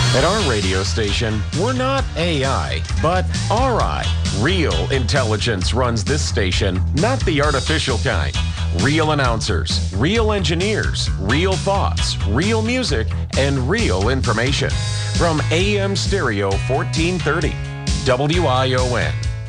At our radio station, we're not AI, but RI. Real intelligence runs this station, not the artificial kind. Real announcers, real engineers, real thoughts, real music, and real information. From AM Stereo 1430, WION.